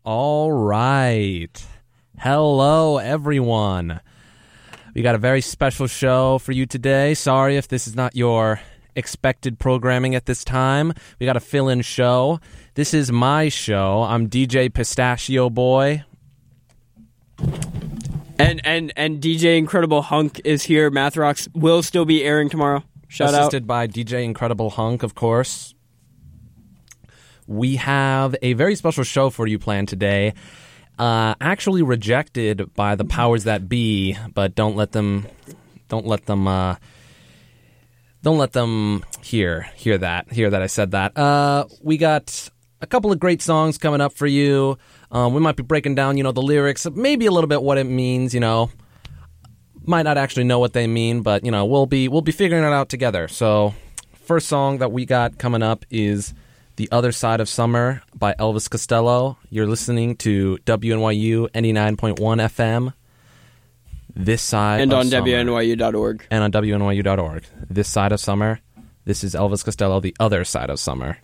All right. Hello, everyone. We got a very special show for you today. Sorry if this is not your expected programming at this time. We got a fill-in show. This is my show. I'm DJ Pistachio Boy. And DJ Incredible Hunk is here. Math Rocks will still be airing tomorrow. Shout out. Assisted by DJ Incredible Hunk, of course. We have a very special show for you planned today. Actually rejected by the powers that be, but don't let them hear that I said that. We got a couple of great songs coming up for you. We might be breaking down, the lyrics, maybe a little bit what it means, Might not actually know what they mean, but, we'll be figuring it out together. So, first song that we got coming up is The Other Side of Summer by Elvis Costello. You're listening to WNYU 89.1 FM. This Side and of on Summer. WNYU.org. And on WNYU.org. This Side of Summer. This is Elvis Costello, The Other Side of Summer.